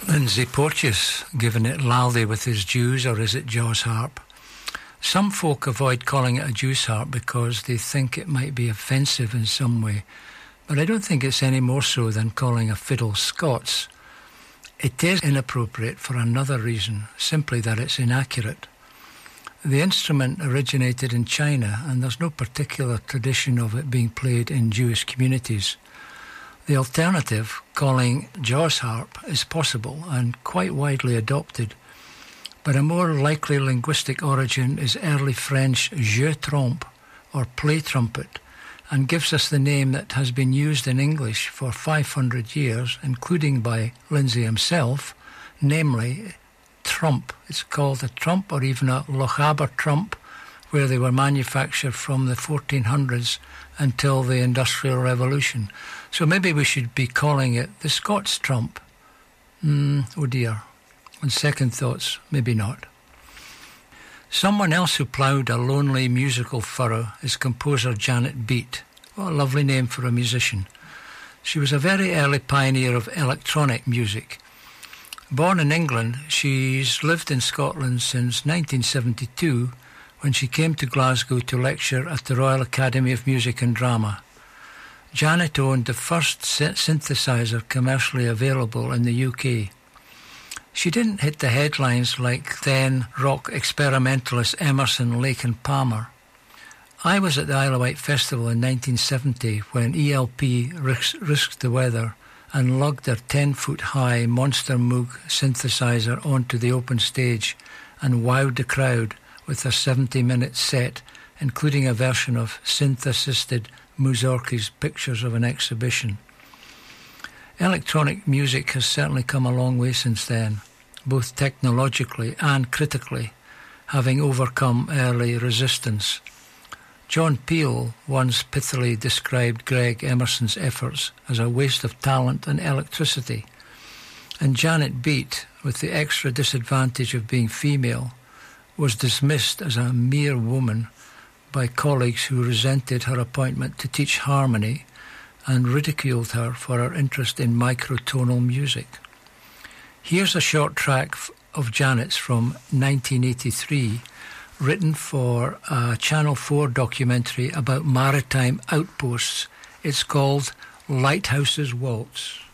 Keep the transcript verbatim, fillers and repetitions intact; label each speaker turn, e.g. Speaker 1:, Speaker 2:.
Speaker 1: Lindsay Porteous, giving it Laldi with his Jews, or is it Jaws harp? Some folk avoid calling it a Jews harp because they think it might be offensive in some way, but I don't think it's any more so than calling a fiddle Scots. It is inappropriate for another reason, simply that it's inaccurate. The instrument originated in China, and there's no particular tradition of it being played in Jewish communities. The alternative, calling Jaws harp, is possible and quite widely adopted, but a more likely linguistic origin is early French jeu trompe, or play trumpet, and gives us the name that has been used in English for five hundred years, including by Lindsay himself, namely trump. It's called a trump, or even a Lochaber trump, where they were manufactured from the fourteen hundreds until the Industrial Revolution. So maybe we should be calling it the Scots trump. Mm, oh dear. On second thoughts, maybe not. Someone else who ploughed a lonely musical furrow is composer Janet Beat. What a lovely name for a musician. She was a very early pioneer of electronic music. Born in England, she's lived in Scotland since nineteen seventy-two, when she came to Glasgow to lecture at the Royal Academy of Music and Drama. Janet owned the first synthesizer commercially available in the U K. She didn't hit the headlines like then rock experimentalist Emerson, Lake and Palmer. I was at the Isle of Wight Festival in nineteen seventy when E L P ris- risked the weather and lugged their ten-foot-high Monster Moog synthesizer onto the open stage and wowed the crowd with a seventy-minute set, including a version of synth-assisted Mussorgsky's Pictures of an Exhibition. Electronic music has certainly come a long way since then, both technologically and critically, having overcome early resistance. John Peel once pithily described Greg Emerson's efforts as a waste of talent and electricity, and Janet Beat, with the extra disadvantage of being female, was dismissed as a mere woman by colleagues who resented her appointment to teach harmony and ridiculed her for her interest in microtonal music. Here's a short track of Janet's from nineteen eighty-three, written for a Channel four documentary about maritime outposts. It's called Lighthouse's Waltz.